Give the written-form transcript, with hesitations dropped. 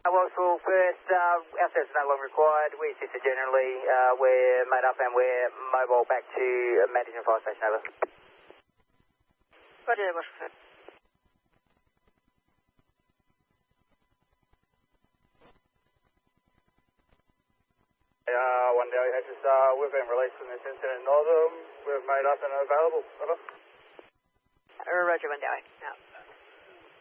Well, for first, our service is no longer required. We assist generally. We're made up and we're mobile back to management fire station. Over. Roger that, Washington. One day, we've been released from this incident in Northern. We're made up and available. Over. Roger, one day. Out.